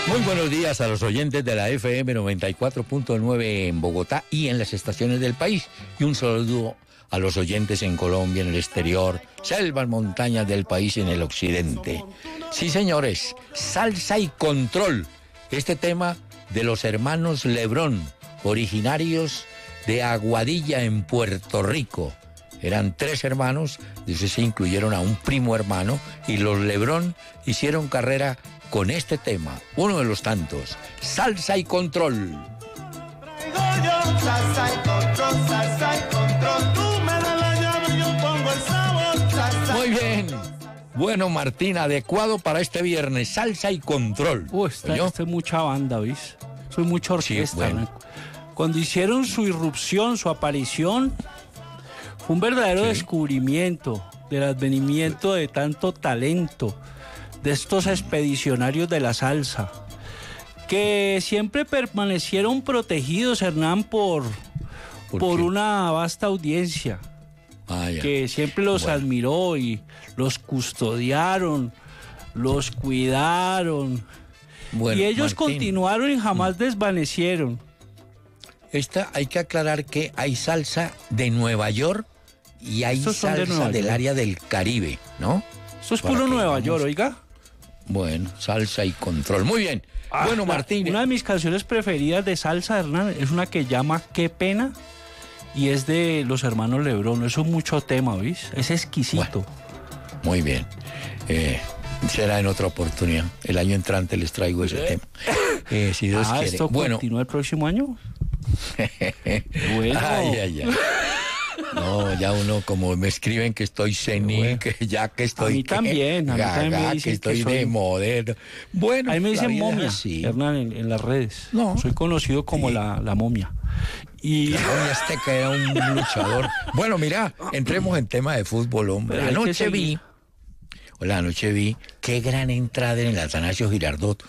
Muy buenos días a los oyentes de la FM 94.9 en Bogotá y en las estaciones del país. Y un saludo a los oyentes en Colombia, en el exterior, selvas, montañas del país y en el occidente. Sí, señores, salsa y control. Este tema de los hermanos Lebrón, originarios de Aguadilla en Puerto Rico. Eran 3 hermanos, después se incluyeron a un primo hermano y los Lebrón hicieron carrera con este tema, uno de los tantos, salsa y control. Salsa y control, salsa y control. Tú me das la llave y yo pongo el sabor. Salsa. Muy bien. Bueno, Martín, adecuado para este viernes, salsa y control. Está mucha banda, ¿ves? Soy mucha orquesta. Sí, bueno. Cuando hicieron su irrupción, su aparición, fue un verdadero descubrimiento del advenimiento de tanto talento, de estos expedicionarios de la salsa, que siempre permanecieron protegidos, Hernán, por una vasta audiencia, que siempre los admiró y los custodiaron, los cuidaron, y ellos Martín, continuaron y jamás desvanecieron. Hay que aclarar que hay salsa de Nueva York y hay salsa del área del Caribe, ¿no? Eso es puro Nueva York, oiga. Bueno, salsa y control. Muy bien. Bueno, Martín. Una de mis canciones preferidas de salsa, Hernán, es una que llama Qué pena y es de los hermanos Lebrón. Eso es mucho tema, ¿ves? Es exquisito. Bueno, muy bien. Será en otra oportunidad. El año entrante les traigo ese tema. Si Dios quiere. ¿Esto continúa el próximo año? Bueno. Ay. No, ya uno, como me escriben que estoy senil, que ya que estoy... A mí también me dicen que estoy de moderno. Bueno, a mí me dicen momia, Hernán, en las redes. No. Soy conocido como la momia. Y... La momia azteca era un luchador. Bueno, mira, entremos en tema de fútbol, hombre. Anoche vi qué gran entrada en el Atanasio Girardot.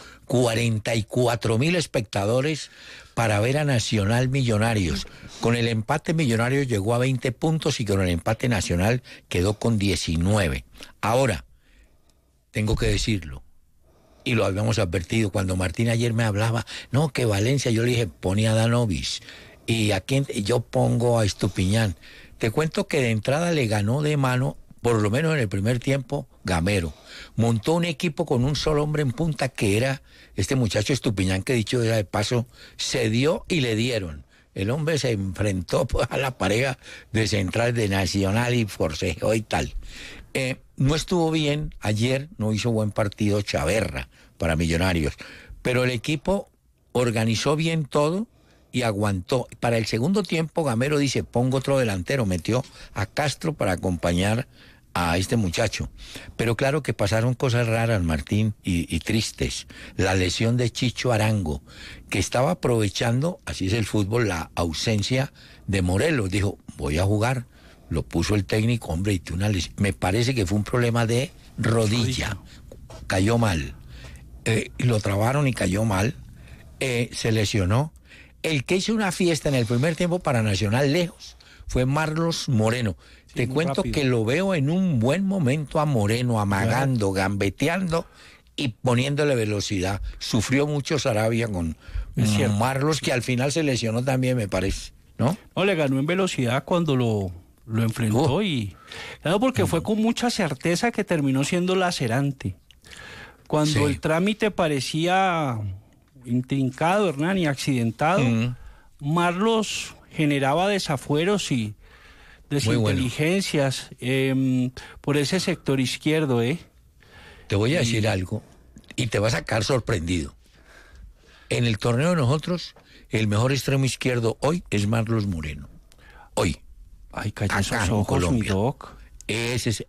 44,000 espectadores para ver a Nacional Millonarios. Con el empate Millonarios llegó a 20 puntos y con el empate Nacional quedó con 19. Ahora, tengo que decirlo, y lo habíamos advertido cuando Martín ayer me hablaba, no, que Valencia, yo le dije, pone a Danovis, y a quién, yo pongo a Estupiñán. Te cuento que de entrada le ganó de mano, por lo menos en el primer tiempo, Gamero. Montó un equipo con un solo hombre en punta, que era este muchacho Estupiñán, que dicho era de paso, se dio y le dieron. El hombre se enfrentó a la pareja de central de Nacional y forcejeó y tal. No estuvo bien ayer, no hizo buen partido Chaverra para Millonarios, pero el equipo organizó bien todo y aguantó. Para el segundo tiempo, Gamero dice, pongo otro delantero, metió a Castro para acompañar a este muchacho. Pero claro que pasaron cosas raras, Martín, y tristes. La lesión de Chicho Arango, que estaba aprovechando, así es el fútbol, la ausencia de Morelos. Dijo, voy a jugar. Lo puso el técnico, hombre, y me parece que fue un problema de rodilla. Cayó mal. Lo trabaron y cayó mal. Se lesionó. El que hizo una fiesta en el primer tiempo para Nacional lejos fue Marlos Moreno. Te cuento rápido, que lo veo en un buen momento a Moreno, amagando, gambeteando y poniéndole velocidad. Sufrió mucho Sarabia con Marlos, que al final se lesionó también, me parece, ¿no? No, le ganó en velocidad cuando lo enfrentó y... Claro, porque fue con mucha certeza que terminó siendo lacerante. Cuando el trámite parecía intrincado, Hernán, y accidentado, Marlos generaba desafueros y desinteligencias por ese sector izquierdo, Te voy a decir algo y te vas a quedar sorprendido. En el torneo de nosotros, el mejor extremo izquierdo hoy es Marlos Moreno. Hoy. Ay, calla esos ojos, mi doc. Es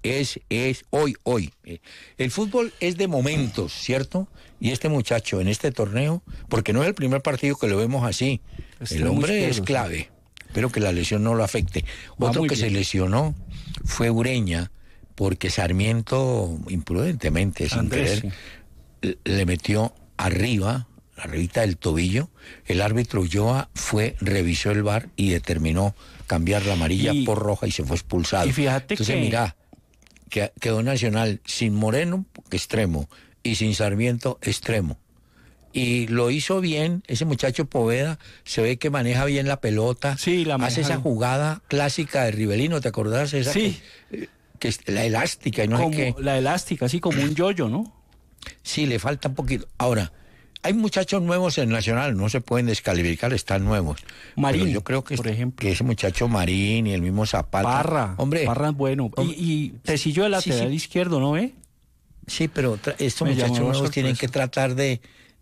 hoy. El fútbol es de momentos, ¿cierto? Y este muchacho en este torneo, porque no es el primer partido que lo vemos así, el hombre es clave. Espero que la lesión no lo afecte. Otro que se lesionó fue Ureña, porque Sarmiento, imprudentemente, sin querer, le metió arriba, arribita del tobillo. El árbitro Ulloa revisó el VAR y determinó cambiar la amarilla por roja y se fue expulsado. Y fíjate entonces, mira, quedó Nacional sin Moreno, extremo, y sin Sarmiento, extremo. y lo hizo bien. Ese muchacho Poveda se ve que maneja bien la pelota. Sí, la maneja hace esa bien. jugada clásica de Rivelino, ¿te acordás? Esa Sí. que es la elástica y no Como sé qué. la elástica, así como un yoyo, ¿no? Sí, le falta un poquito. Ahora, hay muchachos nuevos en Nacional, no se pueden descalificar, están nuevos. Marín, Pero yo creo que, por ejemplo. que ese muchacho Marín y el mismo Zapata. Parra es bueno. Y Tecillo de lateral izquierdo, ¿no ve? Sí, pero estos Me llamó muchachos la nuevos tienen sorpresa. que tratar de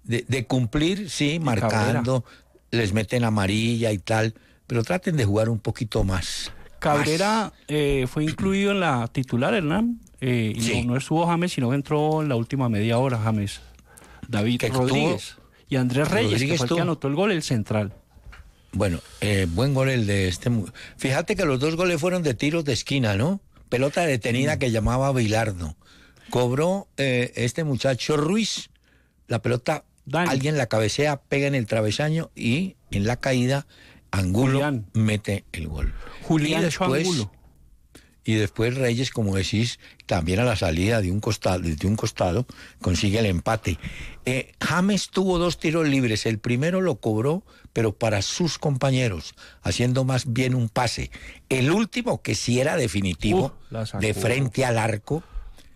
cumplir, sí, marcando, les meten amarilla y tal, pero traten de jugar un poquito más. Cabrera fue incluido en la titular, Hernán. Y Sí. no estuvo James, sino que entró en la última media hora James. David Que estuvo- Rodríguez. Y Andrés Reyes, que Rodríguez fue el que estuvo. anotó el gol, el central. Bueno, buen gol el de este. Fíjate que los dos goles fueron de tiros de esquina, ¿no? Pelota detenida que llamaba Bilardo. Cobró este muchacho Ruiz. La pelota, Dani. alguien la cabecea, pega en el travesaño y en la caída Angulo Julián. mete el gol. Julián Y después, Angulo. y después Reyes, como decís, también a la salida de un costado consigue el empate. James tuvo 2 tiros libres. El primero lo cobró, pero para sus compañeros, haciendo más bien un pase. El último, que sí era definitivo, La sacó. de frente al arco,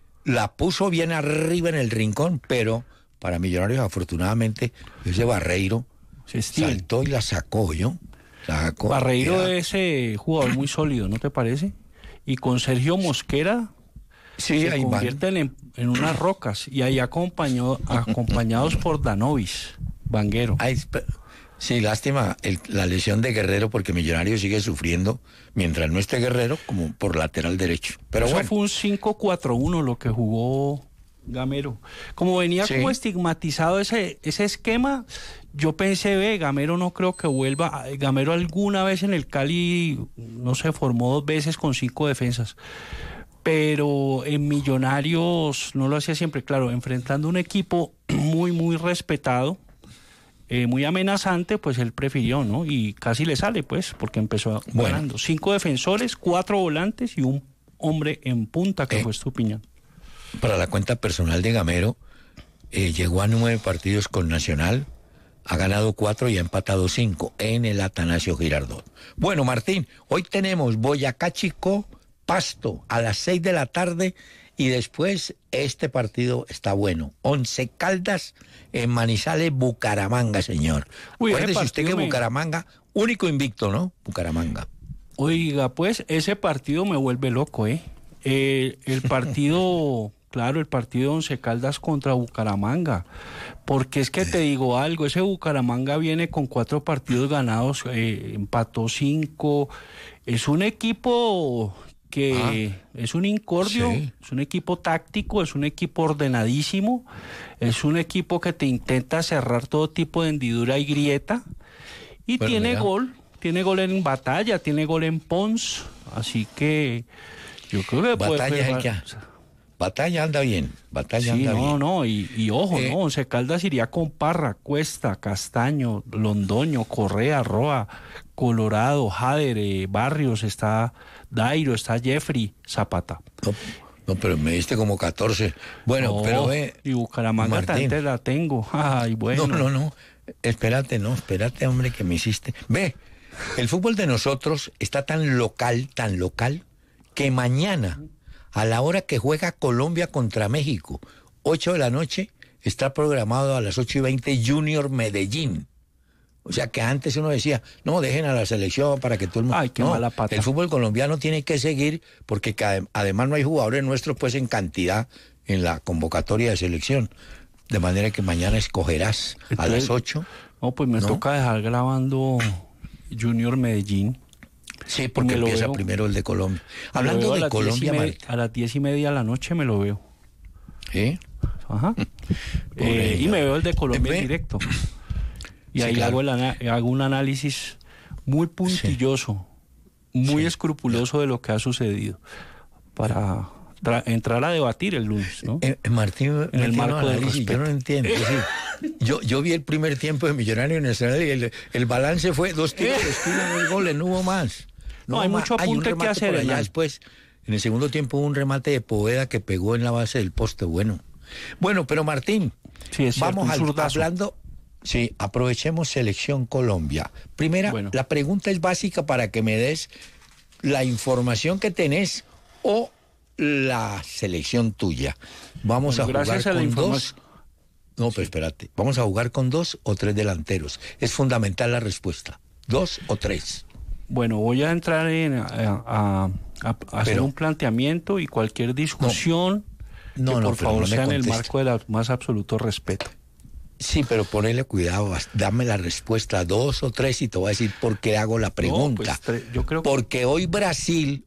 la puso bien arriba en el rincón, pero para Millonarios, afortunadamente, ese Barreiro Sí, Steven. saltó y la sacó, ¿yo? Sacó. Barreiro Era- es jugador muy sólido, ¿no te parece? Y con Sergio Mosquera Sí, se ahí van. convierten en unas rocas. Y ahí acompañados por Danovis, Vanguero. Ay, sí, lástima la lesión de Guerrero, porque Millonarios sigue sufriendo mientras no esté Guerrero como por lateral derecho. Pero Eso bueno, fue un 5-4-1 lo que jugó Gamero. Como venía Sí. como estigmatizado ese esquema, yo pensé, Gamero no creo que vuelva. Gamero alguna vez en el Cali, no se formó 2 veces con 5 defensas. Pero en Millonarios no lo hacía siempre, claro, enfrentando un equipo muy, muy respetado, muy amenazante, pues él prefirió, ¿no? Y casi le sale, pues, porque empezó Bueno. ganando. 5 defensores, 4 volantes y un hombre en punta, que fue Estupiñán. para la cuenta personal de Gamero, llegó a 9 partidos con Nacional, ha ganado 4 y ha empatado 5 en el Atanasio Girardot. Bueno, Martín, hoy tenemos Boyacá Chico, Pasto a las 6 de la tarde y después este partido está bueno. 11 Caldas en Manizales, Bucaramanga, señor. Uy, ese Acuérdese usted que partido Bucaramanga, único invicto, ¿no? Bucaramanga. Oiga, pues ese partido me vuelve loco, ¿eh? El partido, claro, el partido de Once Caldas contra Bucaramanga. Porque es que te digo algo, ese Bucaramanga viene con 4 partidos ganados, empató 5. Es un equipo que es un incordio, sí. es un equipo táctico, es un equipo ordenadísimo, es un equipo que te intenta cerrar todo tipo de hendidura y grieta. Y Bueno, tiene mira. tiene gol en Batalla, tiene gol en Pons, así que yo creo que Batalla anda bien, Batalla Sí, anda bien. no, y ojo, Eh, ¿no? Once Caldas iría con Parra, Cuesta, Castaño, Londoño, Correa, Roa, Colorado, Jader, Barrios, está Dairo, está Jeffrey, Zapata. No, pero me diste como 14. Bueno, No, pero y Bucaramanga Martín. también la tengo. Ay, bueno. No. Espérate, hombre, que me hiciste. Ve, el fútbol de nosotros está tan local, que mañana, a la hora que juega Colombia contra México, 8 de la noche, está programado a las 8:20 Junior Medellín. O sea que antes uno decía, no, dejen a la selección para que todo el mundo... Ay, qué no, mala pata. el fútbol colombiano tiene que seguir porque además no hay jugadores nuestros pues en cantidad en la convocatoria de selección. De manera que mañana escogerás a Entonces, las 8. No, pues me ¿No? toca dejar grabando Junior Medellín. Sí, porque me lo empieza veo. primero el de Colombia. Me lo Hablando veo de Colombia, a las 10:30 de la noche me lo veo. ¿sí? Ajá. Pobre Y me veo el de Colombia Ve. en directo. Y Sí, ahí claro. hago un análisis muy puntilloso, muy escrupuloso de lo que ha sucedido para entrar a debatir el lunes, ¿no? Martín, En el metió marco del análisis, yo no respeto. entiendo. Es decir, yo vi el primer tiempo de Millonario Nacional y el balance fue 2 tiros de esquina, 2 goles, no hubo más. No, hay mucho un apunte que remate hacer, por allá Hernán. después. En el segundo tiempo hubo un remate de Poveda que pegó en la base del poste. Bueno, pero Martín, Sí, es cierto, vamos un zurdazo. Sí, aprovechemos Selección Colombia. Primera, Bueno. la pregunta es básica para que me des la información que tenés o la selección tuya. Vamos Bueno, a jugar gracias a la con dos. información. No, pero espérate. Vamos a jugar con 2 o 3 delanteros. Es fundamental la respuesta. 2 o 3. Bueno, voy a entrar a hacer Pero- un planteamiento y cualquier discusión No, que no, por pero favor no me sea en el conteste. marco del más absoluto respeto. Sí, pero ponele cuidado. Dame la respuesta. 2 o 3 y te voy a decir por qué hago la pregunta. pues, yo creo que Porque hoy Brasil,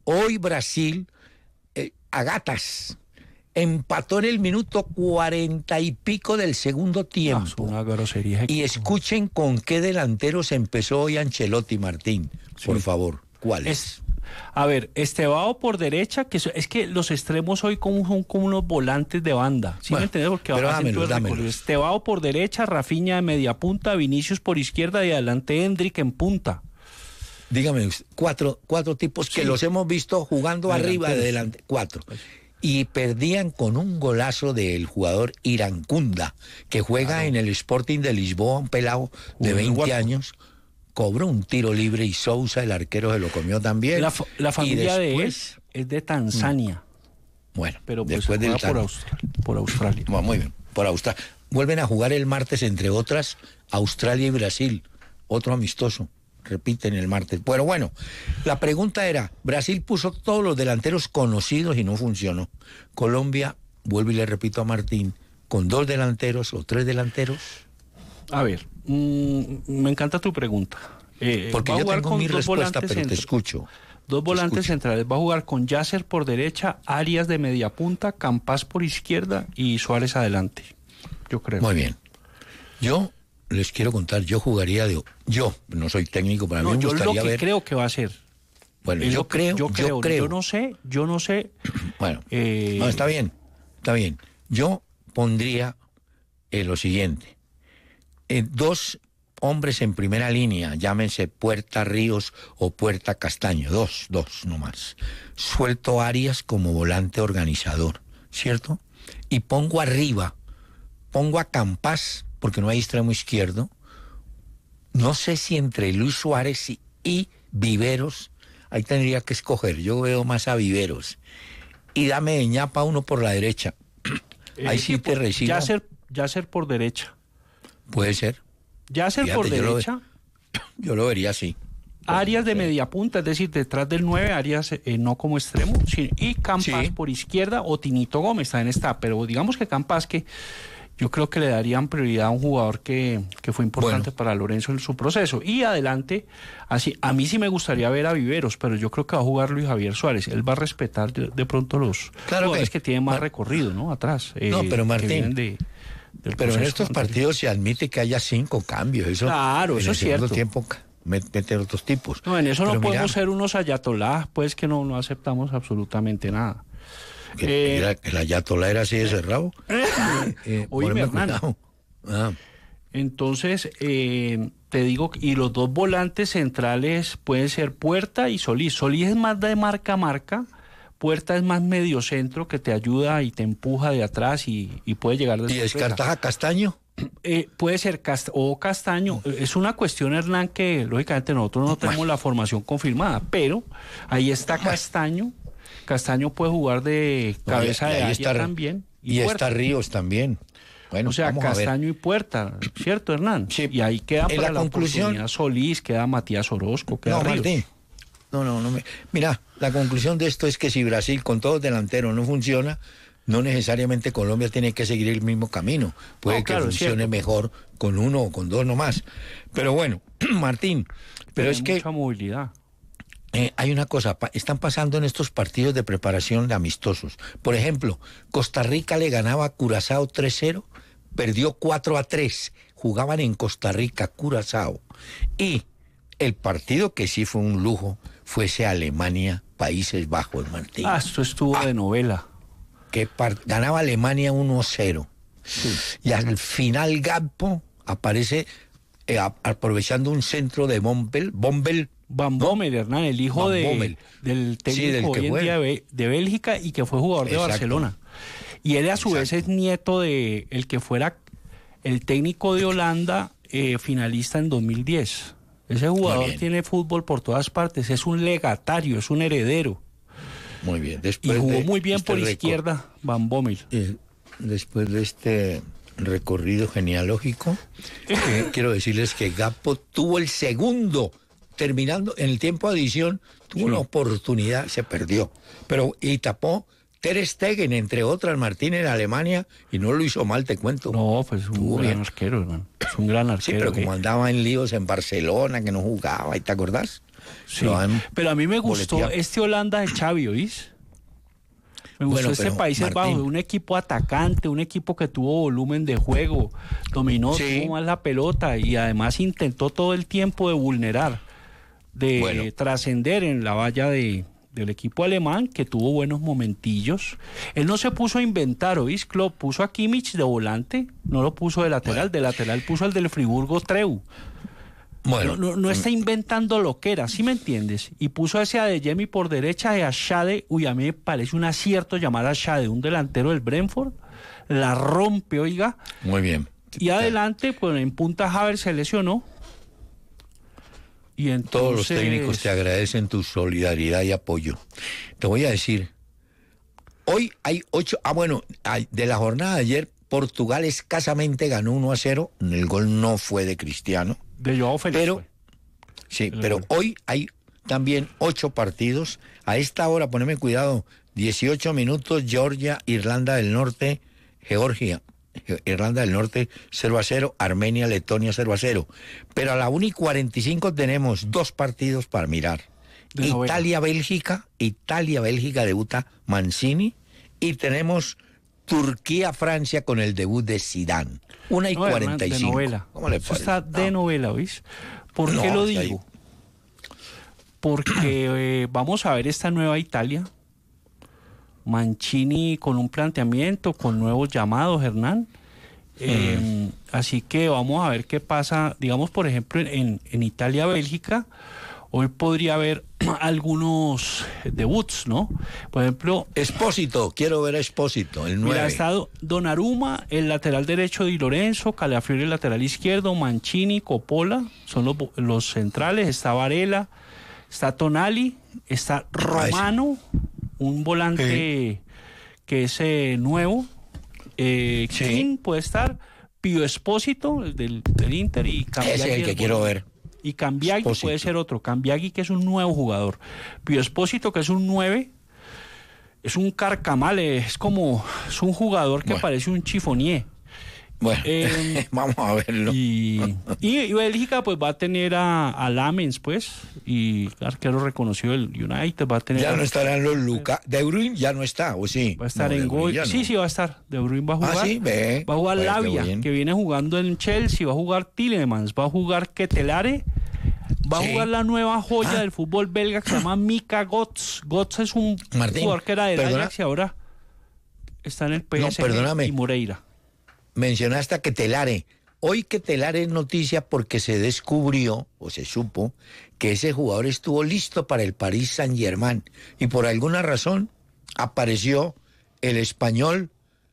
a gatas, empató en el minuto 40 y pico del segundo es tiempo. una grosería. Y escuchen con qué delanteros empezó hoy Ancelotti, Martín. Por favor, ¿cuáles? A ver, Estevao por derecha, que es que los extremos hoy son como unos volantes de banda. ¿Sí Bueno, me entiendes? Porque pero hacen todo el dámelos. recorrido. Estevao por derecha, Rafinha de media punta, Vinicius por izquierda y adelante Hendrick en punta. Dígame, cuatro tipos que Sí. los hemos visto jugando Delanteros. arriba de delante. 4. Y perdían con un golazo del jugador Irancunda, que juega en el Sporting de Lisboa, un pelado de Jugó en 20 Watford. años. Cobró un tiro libre y Sousa, el arquero, se lo comió también. La familia Y de él después, es de Tanzania, bueno, pero pues después juega del Tano. por Australia. Bueno, muy bien, por Australia. Vuelven a jugar el martes, entre otras, Australia y Brasil. Otro amistoso. Repiten el martes. Pero bueno, la pregunta era, Brasil puso todos los delanteros conocidos y no funcionó. Colombia, vuelvo y le repito a Martín, con 2 delanteros o 3 delanteros. A ver, me encanta tu pregunta. Porque va a yo jugar tengo con mi dos respuesta, volantes pero te escucho. Dos volantes escucho. centrales. Va a jugar con Yasser por derecha, Arias de media punta, Campas por izquierda y Suárez adelante. Yo creo. Muy bien. Yo les quiero contar, yo jugaría yo no soy técnico, para mí No, me yo lo gustaría que ver. creo que va a ser. Bueno, Es yo lo que- creo. Yo no sé. Bueno, Eh, no, está bien. Yo pondría lo siguiente. 2 hombres en primera línea, llámense Puerta Ríos o Puerta Castaño, 2 nomás. Suelto Arias como volante organizador, ¿cierto? Y pongo a Campas, porque no hay extremo izquierdo. No sé si entre Luis Suárez y Viveros, ahí tendría que escoger. Yo veo más a Viveros. Y dame de ñapa uno por la derecha. Ahí sí te recibo. Yasser por derecha. Puede ser. Yasser Fíjate, por derecha. Yo lo vería así. Arias de media punta, es decir, detrás del 9, Arias no como extremo, y Campas Sí. por izquierda o Tinito Gómez también está, pero digamos que Campas, que yo creo que le darían prioridad a un jugador que fue importante Bueno. para Lorenzo en su proceso. Y adelante, así, a mí sí me gustaría ver a Viveros, pero yo creo que va a jugar Luis Javier Suárez. Él va a respetar de pronto los Claro jugadores que tienen más Mar- recorrido, ¿no? Atrás. No, pero que Martín, vienen del Pero en proceso estos anterior. partidos se admite que haya 5 cambios. Eso, Claro, en eso el es segundo cierto. tiempo meten otros tipos. No, en eso no Pero podemos mira, ser unos ayatolás, pues que no aceptamos absolutamente nada. que el ayatolá era así de cerrado. Oíme, poneme Hernán. cuidado. Ah, Entonces, te digo, y los dos volantes centrales pueden ser Puerta y Solís. Solís es más de marca a marca, Puerta es más medio centro que te ayuda y te empuja de atrás y puede llegar de ¿Y sorpresa. descartas a Castaño? Puede ser Castaño. Es una cuestión, Hernán, que lógicamente nosotros no tenemos la formación confirmada, pero ahí está Castaño. Castaño puede jugar de cabeza No, y de ahí área está, también. Y Puerta. está Ríos también. Bueno, O sea, vamos a ver. Castaño y Puerta, ¿cierto, Hernán? Sí. Y ahí queda En para la la conclusión- oportunidad Solís, queda Matías Orozco, queda No, Ríos. Martín. No. Mira, la conclusión de esto es que si Brasil con todos delanteros no funciona, no necesariamente Colombia tiene que seguir el mismo camino. Puede No, claro, que es funcione cierto. mejor con 1 o con 2 nomás. Pero bueno, Martín, pero Tiene es que mucha movilidad. hay una cosa, están pasando en estos partidos de preparación de amistosos. Por ejemplo, Costa Rica le ganaba a Curazao 3-0, perdió 4-3. Jugaban en Costa Rica, Curazao. Y el partido que sí fue un lujo fue ese Alemania, Países Bajos, Martín. Esto estuvo de novela. Que ganaba Alemania 1-0. Y al final Gakpo aparece aprovechando un centro de Bombel. Van Bommel, Hernán, el hijo Van Bommel. del Sí, técnico del que hoy en fue. día de Bélgica y que fue jugador de Exacto. Barcelona. Y él a su vez es nieto de el que fuera el técnico de Holanda finalista en 2010. Ese jugador tiene fútbol por todas partes, es un legatario, es un heredero. Muy bien. Y jugó muy bien por izquierda, Van Bommel. Después de este recorrido genealógico, quiero decirles que Gakpo tuvo el segundo, terminando en el tiempo de adición, tuvo una oportunidad, se perdió, y tapó Ter Stegen, entre otras, Martínez en Alemania, y no lo hizo mal, te cuento. No, pues un gran arquero, hermano. Es un gran arquero. Sí, pero como andaba en líos en Barcelona, que no jugaba, ¿te acordás? Sí, pero a mí me gustó este Holanda de Xavi, ¿oís? Me gustó este Países Bajos, un equipo atacante, un equipo que tuvo volumen de juego, dominó, tuvo más la pelota y además intentó todo el tiempo de vulnerar, de trascender en la valla del equipo alemán, que tuvo buenos momentillos. Él no se puso a inventar, ¿oís? Klopp puso a Kimmich de volante, no lo puso de lateral, de lateral puso al del Friburgo Treu. Bueno, no está inventando lo que era, ¿sí me entiendes? Y puso a ese Adeyemi por derecha y a Schade. Uy, a mí me parece un acierto llamar a Schade, un delantero del Brentford. La rompe, oiga. Muy bien. Y adelante, pues en punta Havertz se lesionó. Y entonces... Todos los técnicos te agradecen tu solidaridad y apoyo. Te voy a decir, hoy hay 8... de la jornada de ayer, Portugal escasamente ganó 1-0. El gol no fue de Cristiano. De Joao Félix. Pero hoy hay también 8 partidos. A esta hora, poneme cuidado, 18 minutos, Georgia, Irlanda del Norte, Georgia, Irlanda del Norte 0-0, Armenia, Letonia 0-0. Pero a la 1:45 tenemos 2 partidos para mirar. Italia-Bélgica debuta Mancini, y tenemos Turquía-Francia con el debut de Zidane. 1:45. De novela. ¿Cómo le parece? Eso está de novela, ¿oís? ¿Por qué lo digo? Porque vamos a ver esta nueva Italia. Mancini con un planteamiento, con nuevos llamados, Hernán. Así que vamos a ver qué pasa. Digamos, por ejemplo, en Italia-Bélgica, hoy podría haber algunos debuts, ¿no? Por ejemplo... Espósito, quiero ver a Espósito, el 9. Mira, está Donnarumma, el lateral derecho Di Lorenzo, Calafiori, el lateral izquierdo, Mancini, Coppola, son los centrales, está Varela, está Tonali, está Romano, un volante que es nuevo, King puede estar, Pio Espósito, el del Inter, y Cambiaghi. Ese es el que quiero ver. Y Cambiaghi puede ser otro. Cambiaghi, que es un nuevo jugador. Pio Espósito, que es un 9, es un carcamale, es un jugador que parece un chifonier. Bueno, vamos a verlo. Y Bélgica pues va a tener a Lamens, pues, y arquero reconocido del United, va a tener... Ya no estarán los Lucas. De Bruyne ya no está, ¿o sí? Va a estar en gol. No. Sí, va a estar. De Bruyne va a jugar. ¿Sí? Va a jugar Lavia, que viene jugando en Chelsea, va a jugar Tielemans, va a jugar Ketelare, va a jugar la nueva joya del fútbol belga que se llama Mika Götze. Götze es un jugador que era del Ajax y ahora está en el PSG y Moreira. Mencionaste a Ketelare. Hoy Ketelare es noticia porque se descubrió, o se supo, que ese jugador estuvo listo para el Paris Saint-Germain. Y por alguna razón apareció el español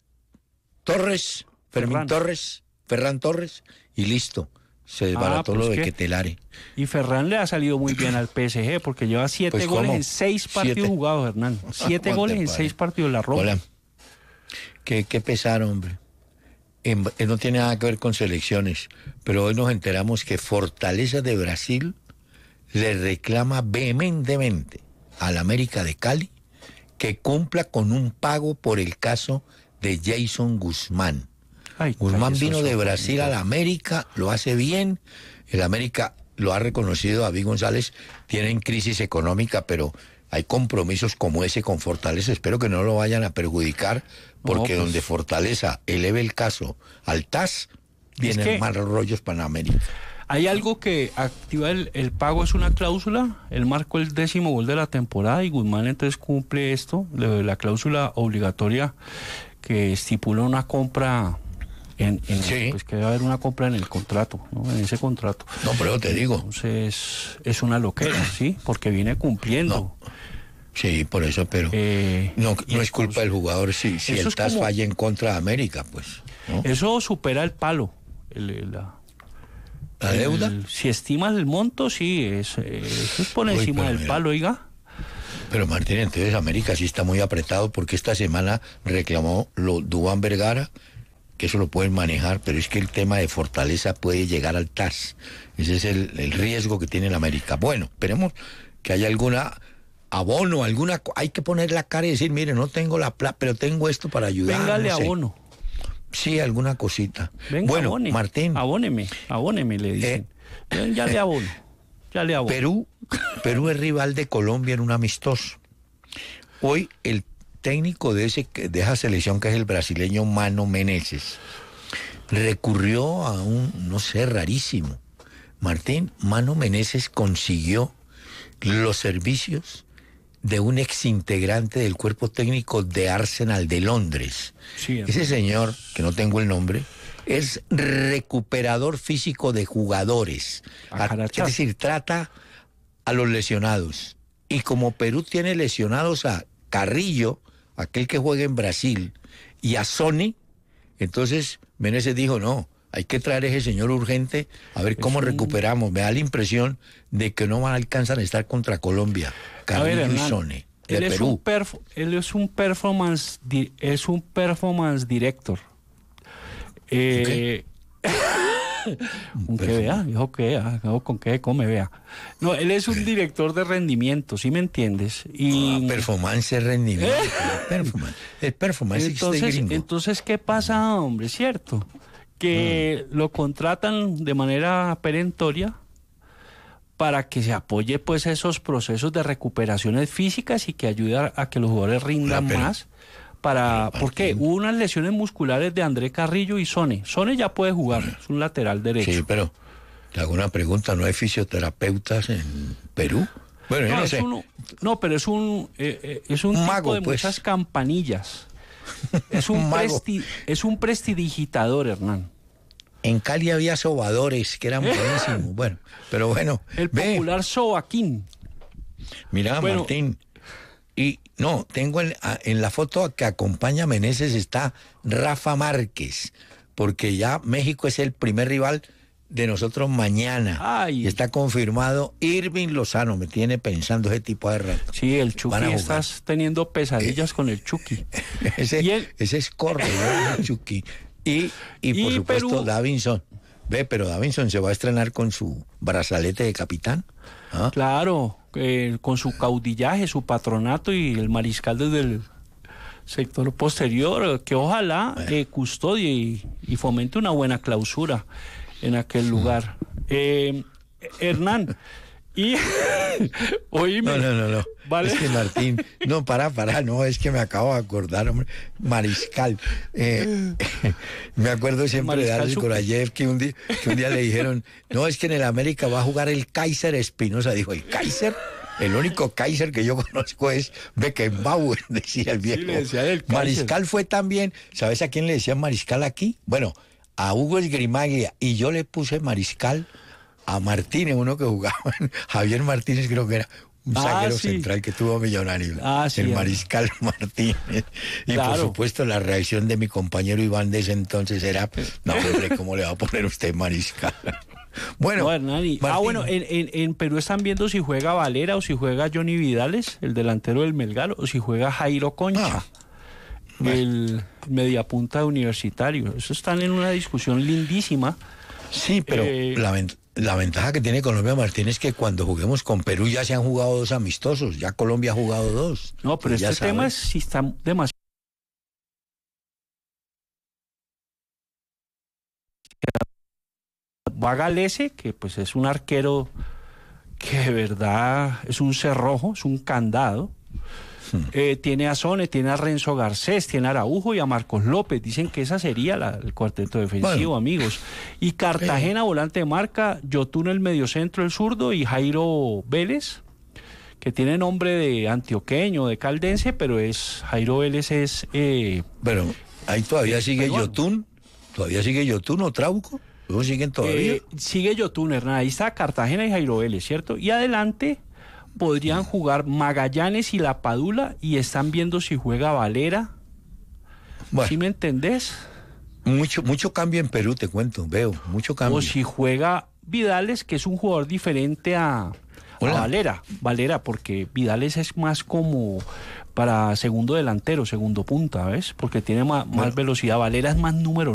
Ferran Torres, y listo. Se desbarató lo de Ketelare. Y Ferran le ha salido muy bien al PSG porque lleva 7 goles en 6 partidos jugados, Hernán. 7 goles en 6 partidos, la Roma. Hola. Qué pesar, hombre. No tiene nada que ver con selecciones, pero hoy nos enteramos que Fortaleza de Brasil le reclama vehementemente al América de Cali que cumpla con un pago por el caso de Jason Guzmán. Guzmán vino de Brasil a la América, lo hace bien, el América lo ha reconocido, David González, tienen crisis económica, pero hay compromisos como ese con Fortaleza, espero que no lo vayan a perjudicar, porque donde Fortaleza eleve el caso al TAS, vienen malos rollos para América. Hay algo que activa el pago, es una cláusula, él marcó el 10º gol de la temporada y Guzmán entonces cumple esto, la cláusula obligatoria que estipula una compra, pues que debe haber una compra en el contrato, ¿no? En ese contrato. No, pero te digo. Entonces es una loquera, ¿sí? Porque viene cumpliendo. No. Sí, por eso, pero no es culpa del jugador si el TAS falla en contra de América, pues, ¿no? Eso supera el palo, ¿La deuda? Si estimas el monto, sí, eso es por Uy, encima pero del mira. palo, oiga. Pero Martín, entonces América sí está muy apretado porque esta semana reclamó lo Duván Vergara, que eso lo pueden manejar, pero es que el tema de Fortaleza puede llegar al TAS. Ese es el riesgo que tiene la América. Bueno, esperemos que haya alguna abono, hay que poner la cara y decir, mire, no tengo la plata, pero tengo esto para ayudar. Véngale no sé. abono. Sí, alguna cosita. Venga, Bueno, abone. Martín, Abóneme, le dicen. Ya le abono. Perú es rival de Colombia en un amistoso. Hoy el técnico de esa selección, que es el brasileño Mano Menezes, recurrió a no sé, rarísimo. Martín, Mano Menezes consiguió los servicios de un exintegrante del cuerpo técnico de Arsenal de Londres. Sí, Ese señor, que no tengo el nombre, es recuperador físico de jugadores. Es decir, trata a los lesionados. Y como Perú tiene lesionados a Carrillo, aquel que juega en Brasil, y a Sony, entonces Menezes dijo, no, hay que traer a ese señor urgente a ver cómo recuperamos. Me da la impresión de que no van a alcanzar a estar contra Colombia. Carrillo y Sony, de Perú. Él es un performance director. Con que vea, dijo que con qué come, vea. No, él es un director de rendimiento, ¿sí me entiendes? Y performance es rendimiento. El performance es gringo. Entonces, ¿qué pasa, hombre? ¿Cierto? Que lo contratan de manera perentoria para que se apoye pues esos procesos de recuperaciones físicas y que ayude a que los jugadores rindan más. ¿Por qué? Hubo unas lesiones musculares de André Carrillo y Sone. Sone ya puede jugar, es un lateral derecho. Sí, pero te hago una pregunta, ¿no hay fisioterapeutas en Perú? Bueno, yo no sé. Pero es un tipo mago, de pues. muchas campanillas. Es un prestidigitador, Hernán. En Cali había sobadores que eran buenísimos. Bueno, pero bueno. El popular Sobaquín. Mira, Bueno, Martín. Y no, tengo en la foto que acompaña a Menezes está Rafa Márquez, porque ya México es el primer rival de nosotros mañana. Ay. Y está confirmado Irving Lozano, me tiene pensando ese tipo de rato. Sí, el Chucky, Van a jugar. estás teniendo pesadillas con el Chucky. Ese es corredor, Chucky. Y por supuesto Perú. Davinson. Pero Davinson se va a estrenar con su brazalete de capitán. ¿Ah? Claro, con su caudillaje, su patronato y el mariscal desde el sector posterior, que ojalá custodie y fomente una buena clausura en aquel lugar. Hernán, y oíme. No. ¿Vale? Es que Martín, no, para, no, es que me acabo de acordar, hombre, Mariscal. Me acuerdo siempre Mariscal de Alex Gorayev que un día le dijeron, no, es que en el América va a jugar el Kaiser Espinosa. Dijo, ¿el Kaiser? El único Kaiser que yo conozco es Beckenbauer, decía el viejo. Sí, le decía del Kaiser. Mariscal fue también, ¿sabes a quién le decían Mariscal aquí? Bueno, a Hugo Esgrimaglia, y yo le puse Mariscal a Martínez, uno que jugaba, Javier Martínez creo que era un zaguero central que tuvo Millonario, el Mariscal Martínez. Y claro, por supuesto la reacción de mi compañero Iván de ese entonces era, no hombre, ¿cómo le va a poner usted Mariscal? Bueno, no, Hernani. Bueno, en Perú están viendo si juega Valera o si juega Johnny Vidales, el delantero del Melgar, o si juega Jairo Concha, el mediapunta universitario. Eso están en una discusión lindísima. Sí, pero la ventaja que tiene Colombia, Martín, es que cuando juguemos con Perú ya se han jugado 2 amistosos, ya Colombia ha jugado 2. No, pero este tema es si está demasiado. Va Galese, que pues es un arquero que de verdad es un cerrojo, es un candado. Tiene a Sone, tiene a Renzo Garcés, tiene a Araujo y a Marcos López. Dicen que esa sería el cuarteto defensivo, amigos. Y Cartagena, volante de marca, Yotun el mediocentro, el zurdo, y Jairo Vélez, que tiene nombre de antioqueño, de caldense, pero Jairo Vélez es... Pero ahí todavía sigue Yotun, o Trauco. ¿Luego siguen todavía? Sigue Yotun, Hernán. Ahí está Cartagena y Jairo Vélez, ¿cierto? Y adelante podrían jugar Magallanes y La Padula, y están viendo si juega Valera. Bueno, ¿Sí me entendés? mucho cambio en Perú, te cuento, veo, mucho cambio. O si juega Vidales, que es un jugador diferente a Valera, porque Vidales es más como para segundo delantero, segundo punta, ¿ves? Porque tiene más velocidad. Valera es más número